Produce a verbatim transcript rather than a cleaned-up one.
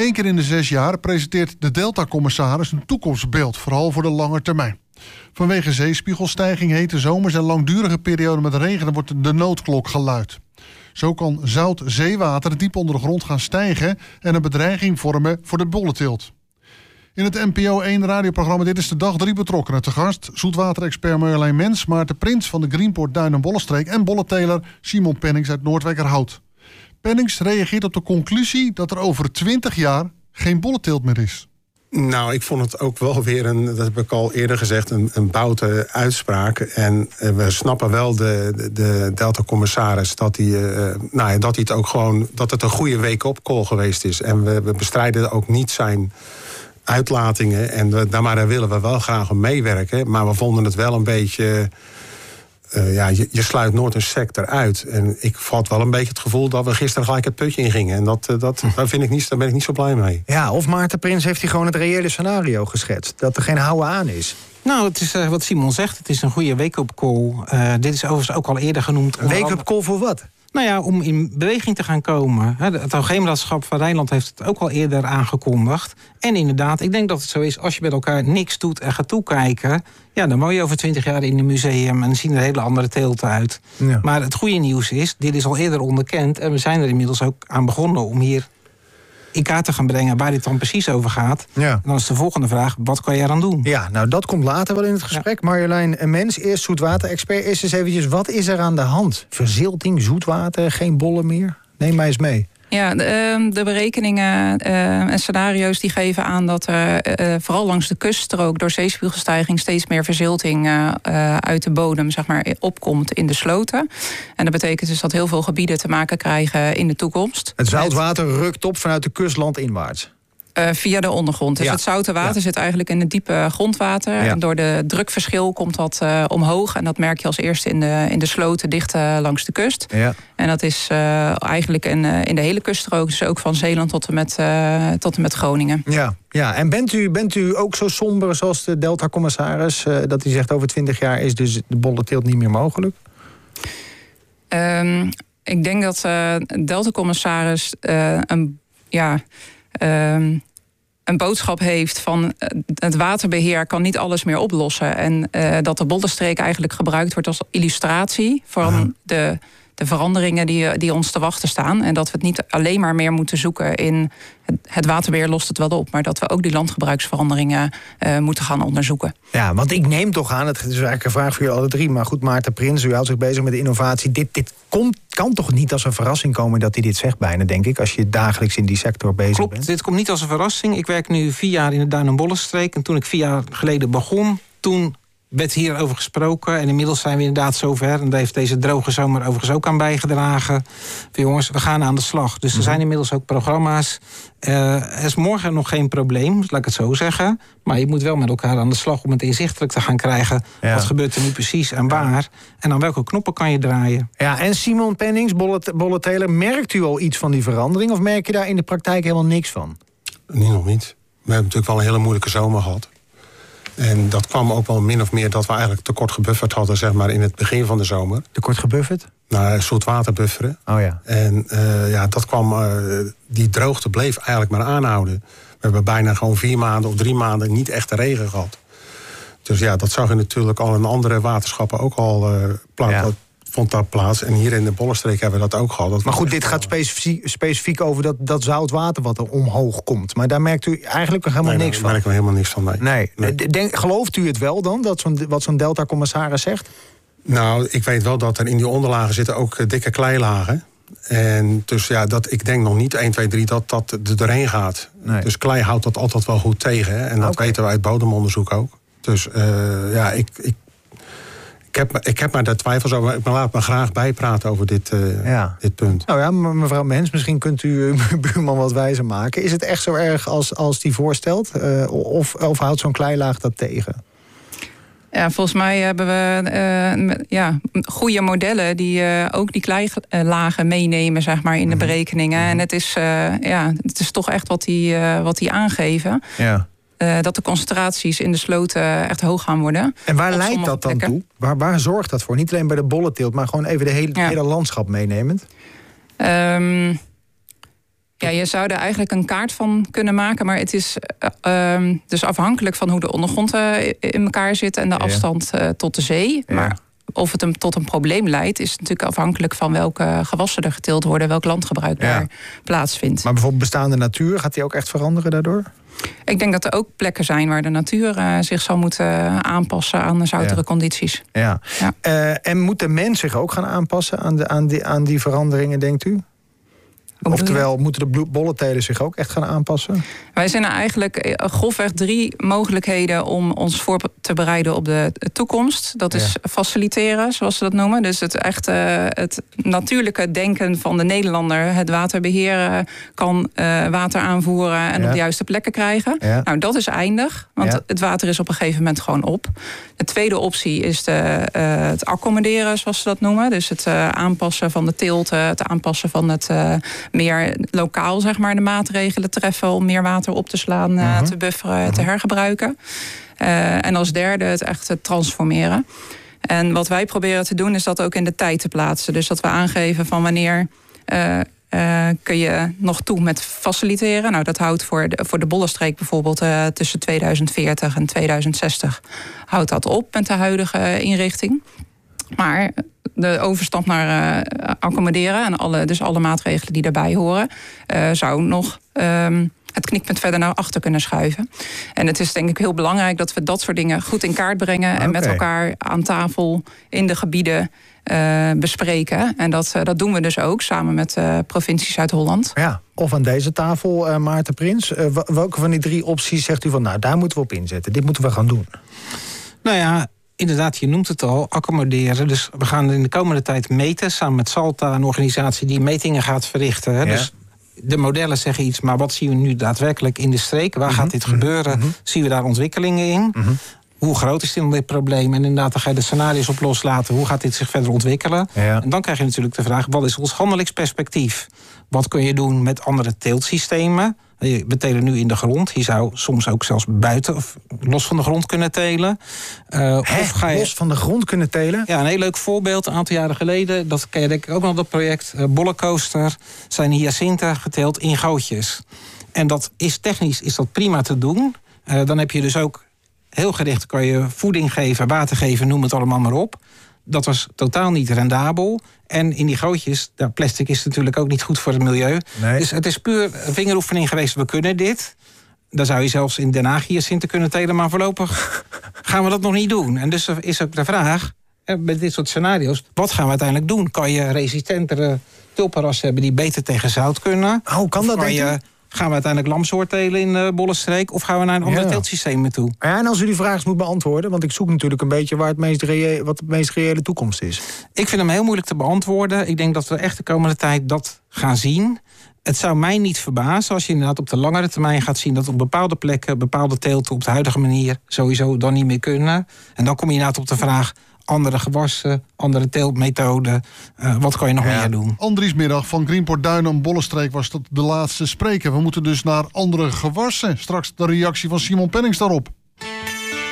Eén keer in de zes jaar presenteert de Delta-commissaris een toekomstbeeld, vooral voor de lange termijn. Vanwege zeespiegelstijging, hete zomers en langdurige perioden met regen wordt de noodklok geluid. Zo kan zout zeewater diep onder de grond gaan stijgen en een bedreiging vormen voor de bollenteelt. In het N P O één radioprogramma Dit is de Dag drie betrokkenen te gast. Zoetwaterexpert Marjolein Mens, Maarten Prins van de Greenport Duin en Bollenstreek en bolleteler Simon Pennings uit Noordwijkerhout. Pennings reageert op de conclusie dat er over twintig jaar geen bollenteelt meer is. Nou, ik vond het ook wel weer, een, dat heb ik al eerder gezegd, een, een boute uitspraak. En uh, we snappen wel de, de, de Delta-commissaris dat hij, uh, nou ja, dat hij het ook gewoon, dat het een goede wake-up call geweest is. En we, we bestrijden ook niet zijn uitlatingen. En we, daar, maar daar willen we wel graag aan meewerken. Maar we vonden het wel een beetje. Uh, ja, je, je sluit nooit een sector uit. En ik vat wel een beetje het gevoel dat we gisteren gelijk het putje ingingen. En dat, uh, dat, hm. daar, vind ik niet, daar ben ik niet zo blij mee. Ja, of Maarten Prins heeft hij gewoon het reële scenario geschetst. Dat er geen houden aan is. Nou, het is uh, wat Simon zegt. Het is een goede wake-up call. Uh, dit is overigens ook al eerder genoemd. Een wake-up call voor wat? Nou ja, om in beweging te gaan komen. Het Hoogheemraadschap van Rijnland heeft het ook al eerder aangekondigd. En inderdaad, ik denk dat het zo is, als je met elkaar niks doet en gaat toekijken, ja, dan woon je over twintig jaar in een museum en zien er hele andere teelten uit. Ja. Maar het goede nieuws is, dit is al eerder onderkend en we zijn er inmiddels ook aan begonnen om hier in kaart te gaan brengen waar dit dan precies over gaat. Ja. En dan is de volgende vraag, wat kan je eraan doen? Ja, nou dat komt later wel in het gesprek. Ja. Marjolein Mens, eerst zoetwaterexpert. Eerst eens eventjes, wat is er aan de hand? Verzilting, zoetwater, geen bollen meer? Neem mij eens mee. Ja, de, de berekeningen uh, en scenario's die geven aan dat er uh, vooral langs de kuststrook door zeespiegelstijging steeds meer verzilting uh, uh, uit de bodem, zeg maar, opkomt in de sloten. En dat betekent dus dat heel veel gebieden te maken krijgen in de toekomst. Het zoutwater rukt op vanuit de kust landinwaarts. Uh, via de ondergrond. Dus ja. Het zoute water ja. zit eigenlijk in het diepe grondwater. Ja. En door de drukverschil komt dat uh, omhoog. En dat merk je als eerste in de, in de sloten dicht uh, langs de kust. Ja. En dat is uh, eigenlijk in, uh, in de hele kuststrook. Dus ook van Zeeland tot en met, uh, tot en met Groningen. Ja, ja. En bent u, bent u ook zo somber zoals de Delta-commissaris? Uh, dat hij zegt over twintig jaar is dus de bollenteelt niet meer mogelijk? Um, ik denk dat uh, de Delta-commissaris uh, een... ja. Um, een boodschap heeft van uh, het waterbeheer kan niet alles meer oplossen. En uh, dat de Bollenstreek eigenlijk gebruikt wordt als illustratie van uh-huh. de, de veranderingen die, die ons te wachten staan. En dat we het niet alleen maar meer moeten zoeken in het, het waterbeheer lost het wel op, maar dat we ook die landgebruiksveranderingen uh, moeten gaan onderzoeken. Ja, want ik neem toch aan, het is eigenlijk een vraag voor jullie alle drie, maar goed, Maarten Prins, u houdt zich bezig met de innovatie. Dit, dit komt, kan toch niet als een verrassing komen dat hij dit zegt bijna, denk ik, als je dagelijks in die sector bezig Klopt, bent? Dit komt niet als een verrassing. Ik werk nu vier jaar in de Duin- en Bollenstreek en toen ik vier jaar geleden begon, toen werd hierover gesproken en inmiddels zijn we inderdaad zover. En daar heeft deze droge zomer overigens ook aan bijgedragen. Jongens, we gaan aan de slag. Dus er zijn inmiddels ook programma's. Uh, er is morgen nog geen probleem, laat ik het zo zeggen. Maar je moet wel met elkaar aan de slag om het inzichtelijk te gaan krijgen. Ja. Wat gebeurt er nu precies en waar? En aan welke knoppen kan je draaien? Ja, en Simon Pennings, bolleteler, merkt u al iets van die verandering? Of merk je daar in de praktijk helemaal niks van? Nee, nog niet. We hebben natuurlijk wel een hele moeilijke zomer gehad. En dat kwam ook wel min of meer dat we eigenlijk tekort gebufferd hadden, zeg maar, in het begin van de zomer. Tekort gebufferd? Nou, zoetwaterbufferen. Oh ja. En uh, ja, dat kwam, uh, die droogte bleef eigenlijk maar aanhouden. We hebben bijna gewoon vier maanden of drie maanden niet echt de regen gehad. Dus ja, dat zag je natuurlijk al in andere waterschappen ook al uh, plaats. Ja. Vond daar plaats. En hier in de Bollenstreek hebben we dat ook gehad. Dat maar goed, dit gaat specifiek, specifiek over dat, dat zout water wat er omhoog komt. Maar daar merkt u eigenlijk nog helemaal nee, niks van? Nee, daar merken we helemaal niks van, nee. nee. nee. Denk, gelooft u het wel dan, dat zo'n, wat zo'n Delta-commissaris zegt? Nou, ik weet wel dat er in die onderlagen zitten ook uh, dikke kleilagen. En dus ja, dat, ik denk nog niet één, twee, drie dat dat er doorheen gaat. Nee. Dus klei houdt dat altijd wel goed tegen. Hè? En dat okay. weten we uit bodemonderzoek ook. Dus uh, ja, ik... ik Ik heb, ik heb maar daar twijfels over. Ik laat me graag bijpraten over dit, uh, ja. dit punt. Nou ja, mevrouw Mens, misschien kunt u uw buurman wat wijzer maken. Is het echt zo erg als, als die voorstelt? Uh, of, of houdt zo'n kleilaag dat tegen? Ja, volgens mij hebben we uh, ja, goede modellen die uh, ook die kleilagen meenemen, zeg maar, in de berekeningen. Mm-hmm. En het is, uh, ja, het is toch echt wat die, uh, wat die aangeven. Ja. Uh, dat de concentraties in de sloten echt hoog gaan worden. En waar leidt dat dan toe? Waar, waar zorgt dat voor? Niet alleen bij de bollenteelt, maar gewoon even de hele, ja. hele landschap meenemend? Um, ja, je zou er eigenlijk een kaart van kunnen maken. Maar het is uh, um, dus afhankelijk van hoe de ondergrond uh, in elkaar zit... en de ja. afstand uh, tot de zee. Ja. Maar of het hem tot een probleem leidt... is natuurlijk afhankelijk van welke gewassen er geteeld worden... welk landgebruik ja. daar plaatsvindt. Maar bijvoorbeeld bestaande natuur, gaat die ook echt veranderen daardoor? Ik denk dat er ook plekken zijn waar de natuur uh, zich zal moeten aanpassen... aan de zoutere ja. condities. Ja. Ja. Uh, en moet de mens zich ook gaan aanpassen aan, de, aan, die, aan die veranderingen, denkt u? Oftewel, moeten de bollentelen zich ook echt gaan aanpassen? Wij zijn er eigenlijk grofweg drie mogelijkheden om ons voor te bereiden op de toekomst. Dat is ja. faciliteren, zoals ze dat noemen. Dus het, echt, uh, het natuurlijke denken van de Nederlander. Het water beheren, kan uh, water aanvoeren en ja. op de juiste plekken krijgen. Ja. Nou, dat is eindig, want ja. het water is op een gegeven moment gewoon op. De tweede optie is de, uh, het accommoderen, zoals ze dat noemen. Dus het uh, aanpassen van de teelt, het aanpassen van het... Uh, meer lokaal, zeg maar, de maatregelen treffen... om meer water op te slaan, uh, uh-huh. te bufferen, uh-huh. te hergebruiken. Uh, en als derde het echt het transformeren. En wat wij proberen te doen, is dat ook in de tijd te plaatsen. Dus dat we aangeven van wanneer... Uh, Uh, kun je nog toe met faciliteren. Nou, dat houdt voor de, voor de Bollenstreek bijvoorbeeld... Uh, tussen tweeduizend veertig en tweeduizend zestig houdt dat op met de huidige inrichting. Maar de overstap naar uh, accommoderen... en alle, dus alle maatregelen die daarbij horen... Uh, zou nog um, het knippunt verder naar achter kunnen schuiven. En het is denk ik heel belangrijk dat we dat soort dingen goed in kaart brengen... en okay. met elkaar aan tafel in de gebieden uh, bespreken. En dat, uh, dat doen we dus ook samen met de uh, provincie Zuid-Holland. Ja, of aan deze tafel, uh, Maarten Prins. Uh, welke van die drie opties zegt u van... nou, daar moeten we op inzetten, dit moeten we gaan doen? Nou ja... Inderdaad, je noemt het al, accommoderen. Dus we gaan in de komende tijd meten... samen met Salta, een organisatie die metingen gaat verrichten. Hè? Ja. Dus de modellen zeggen iets, maar wat zien we nu daadwerkelijk in de streek? Waar mm-hmm. gaat dit gebeuren? Mm-hmm. Zien we daar ontwikkelingen in? Mm-hmm. Hoe groot is dit, dit probleem? En inderdaad, dan ga je de scenario's op loslaten. Hoe gaat dit zich verder ontwikkelen? Ja. En dan krijg je natuurlijk de vraag, wat is ons handelingsperspectief? Wat kun je doen met andere teeltsystemen? We telen nu in de grond. Je zou soms ook zelfs buiten of los van de grond kunnen telen. Uh, of ga je... Los van de grond kunnen telen? Ja, een heel leuk voorbeeld. Een aantal jaren geleden, dat ken je denk ik ook nog, dat project uh, Bollencoaster, zijn hyacinten geteeld in gootjes. En dat is technisch is dat prima te doen. Uh, dan heb je dus ook heel gericht, kan je voeding geven, water geven, noem het allemaal maar op. Dat was totaal niet rendabel. En in die gootjes, nou, plastic is natuurlijk ook niet goed voor het milieu. Nee. Dus het is puur vingeroefening geweest, we kunnen dit. Dan zou je zelfs in Den Haag hyacinten kunnen telen, maar voorlopig gaan we dat nog niet doen. En dus is ook de vraag, met dit soort scenario's, wat gaan we uiteindelijk doen? Kan je resistentere tulpenrassen hebben die beter tegen zout kunnen? Oh, kan dat kan je, Gaan we uiteindelijk lamsoort telen in de Bollenstreek... of gaan we naar een ander ja. teeltsysteem toe? Ja, en als u die vraag eens moet beantwoorden... want ik zoek natuurlijk een beetje waar het meest reële, wat de meest reële toekomst is. Ik vind hem heel moeilijk te beantwoorden. Ik denk dat we echt de komende tijd dat gaan zien. Het zou mij niet verbazen als je inderdaad op de langere termijn gaat zien... dat op bepaalde plekken, bepaalde teelten op de huidige manier... sowieso dan niet meer kunnen. En dan kom je inderdaad op de vraag... andere gewassen, andere teeltmethoden. Uh, wat kan je nog ja. meer doen? Andriesmiddag van Greenport Duinen en Bollenstreek was dat de laatste spreker. We moeten dus naar andere gewassen. Straks de reactie van Simon Pennings daarop.